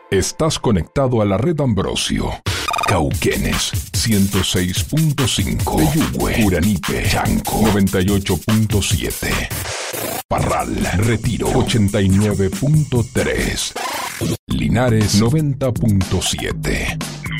Estás conectado a la red Ambrosio. Cauquenes 106.5, Peyúgue, Uranipe, Chanco 98.7, Parral, Retiro 89.3, Linares 90.7.